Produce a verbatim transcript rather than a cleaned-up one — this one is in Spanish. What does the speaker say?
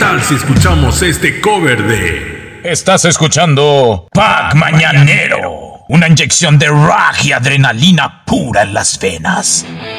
tal si escuchamos este cover de... Estás escuchando Pack Mañanero, una inyección de rock y adrenalina pura en las venas.